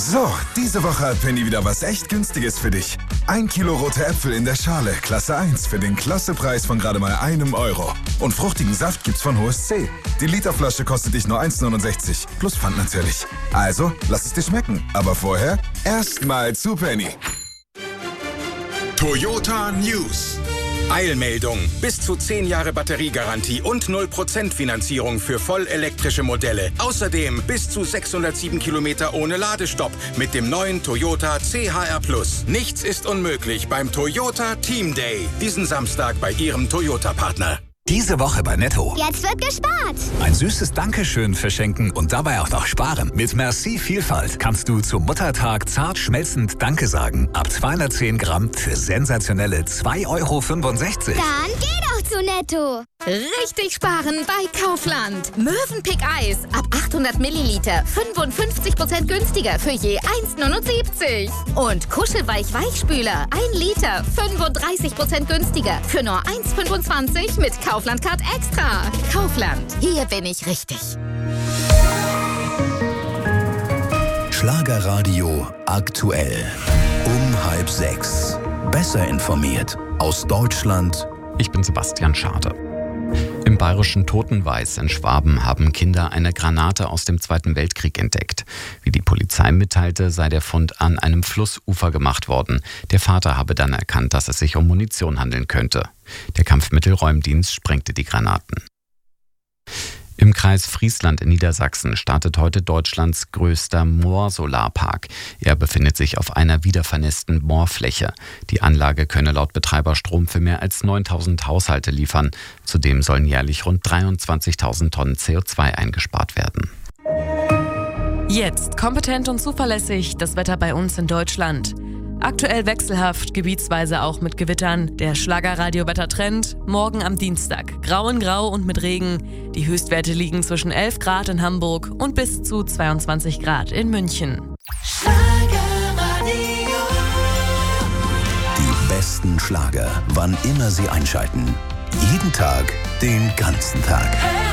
So, diese Woche hat Penny wieder was echt Günstiges für dich. 1 Kilo rote Äpfel in der Schale, Klasse 1, für den Klassepreis von gerade mal €1. Und fruchtigen Saft gibt's von Hohes C. Die Literflasche kostet dich nur 1,69, plus Pfand natürlich. Also, lass es dir schmecken. Aber vorher erstmal zu Penny. Toyota News. Eilmeldung. Bis zu 10 Jahre Batteriegarantie und 0% Finanzierung für vollelektrische Modelle. Außerdem bis zu 607 Kilometer ohne Ladestopp mit dem neuen Toyota CHR+. Nichts ist unmöglich beim Toyota Team Day. Diesen Samstag bei Ihrem Toyota-Partner. Diese Woche bei Netto. Jetzt wird gespart. Ein süßes Dankeschön verschenken und dabei auch noch sparen. Mit Merci Vielfalt kannst du zum Muttertag zart schmelzend Danke sagen. Ab 210 Gramm für sensationelle €2,65. Dann geh doch zu Netto. Richtig sparen bei Kaufland. Mövenpick Eis ab 800 Milliliter 55% günstiger für je 1,79. Und Kuschelweich Weichspüler 1 Liter 35% günstiger für nur 1,25 mit Kaufland Card Extra. Kaufland, hier bin ich richtig. Schlagerradio aktuell. Um 5:30. Besser informiert aus Deutschland. Ich bin Sebastian Schade. Im bayerischen Totenweiß in Schwaben haben Kinder eine Granate aus dem Zweiten Weltkrieg entdeckt. Wie die Polizei mitteilte, sei der Fund an einem Flussufer gemacht worden. Der Vater habe dann erkannt, dass es sich um Munition handeln könnte. Der Kampfmittelräumdienst sprengte die Granaten. Im Kreis Friesland in Niedersachsen startet heute Deutschlands größter Moorsolarpark. Er befindet sich auf einer wiedervernässten Moorfläche. Die Anlage könne laut Betreiber Strom für mehr als 9.000 Haushalte liefern. Zudem sollen jährlich rund 23.000 Tonnen CO2 eingespart werden. Jetzt kompetent und zuverlässig das Wetter bei uns in Deutschland. Aktuell wechselhaft, gebietsweise auch mit Gewittern. Der Schlagerradio-Wettertrend morgen am Dienstag. Grau in Grau und mit Regen. Die Höchstwerte liegen zwischen 11 Grad in Hamburg und bis zu 22 Grad in München. Die besten Schlager, wann immer Sie einschalten. Jeden Tag, den ganzen Tag.